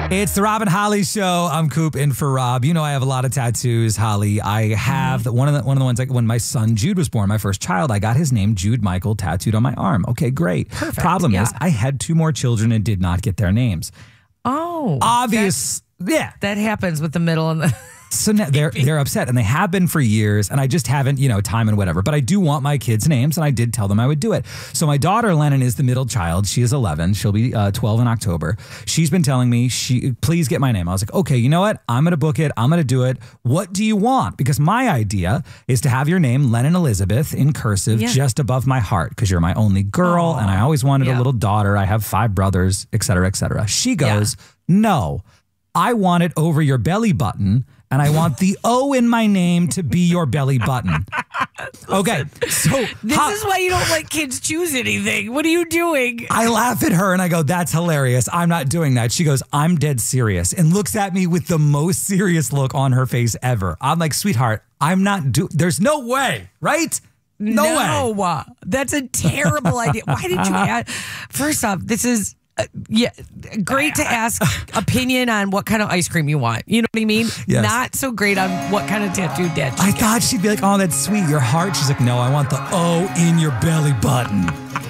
It's the Rob and Holly show. I'm Coop in for Rob. You know I have a lot of tattoos, Holly. I have one of the ones like when my son Jude was born, my first child, I got his name Jude Michael tattooed on my arm. Okay, great. Perfect. Problem is I had 2 more children and did not get their names. Oh, Obvious. Yeah. that happens with the middle and the. So now they're upset, and they have been for years, and I just haven't, time and whatever. But I do want my kids' names, and I did tell them I would do it. So my daughter, Lennon, is the middle child. She is 11. She'll be 12 in October. She's been telling me, please get my name. I was like, okay, you know what? I'm going to book it. I'm going to do it. What do you want? Because my idea is to have your name, Lennon Elizabeth, in cursive, just above my heart, because you're my only girl, and I always wanted a little daughter. I have 5 brothers, et cetera, et cetera. She goes, no, I want it over your belly button. And I want the O in my name to be your belly button. Okay, so This is why you don't let kids choose anything. What are you doing? I laugh at her and I go, that's hilarious. I'm not doing that. She goes, I'm dead serious, and looks at me with the most serious look on her face ever. I'm like, sweetheart, I'm not there's no way, right? No way. That's a terrible idea. Why did you add? First off, this is great to ask opinion on what kind of ice cream you want. You know what I mean? Yes. Not so great on what kind of tattoo dad. I thought she'd be like, oh, that's sweet. Your heart. She's like, no, I want the O in your belly button.